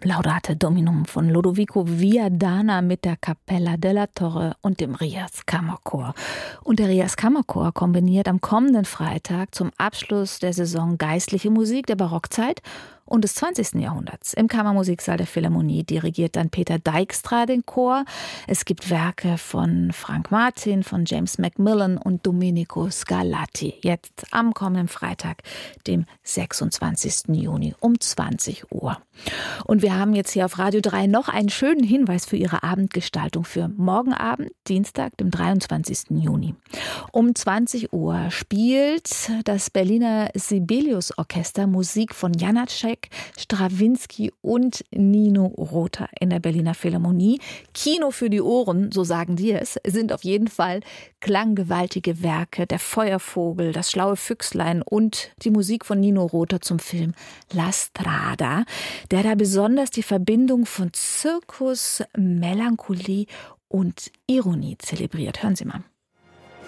Laudate Dominum von Lodovico Viadana mit der Cappella della Torre und dem Rias Kammerchor. Und der Rias Kammerchor kombiniert am kommenden Freitag zum Abschluss der Saison geistliche Musik der Barockzeit und des 20. Jahrhunderts. Im Kammermusiksaal der Philharmonie dirigiert dann Peter Dijkstra den Chor. Es gibt Werke von Frank Martin, von James Macmillan und Domenico Scarlatti. Jetzt am kommenden Freitag, dem 26. Juni um 20 Uhr. Und wir haben jetzt hier auf Radio 3 noch einen schönen Hinweis für Ihre Abendgestaltung für morgen Abend, Dienstag, dem 23. Juni. Um 20 Uhr spielt das Berliner Sibelius Orchester Musik von Janáček, Strawinsky und Nino Rota in der Berliner Philharmonie. Kino für die Ohren, so sagen die es, sind auf jeden Fall klanggewaltige Werke, der Feuervogel, das schlaue Füchslein und die Musik von Nino Rota zum Film La Strada, der da besonders die Verbindung von Zirkus, Melancholie und Ironie zelebriert. Hören Sie mal.